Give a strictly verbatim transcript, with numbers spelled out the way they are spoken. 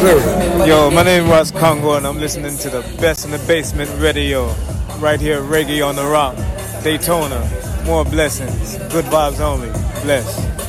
sir. Yo, my name is Ross Congo, and I'm listening to the best in the basement radio. Right here, Reggae on the Rock. Daytona. More blessings. Good vibes only. Bless.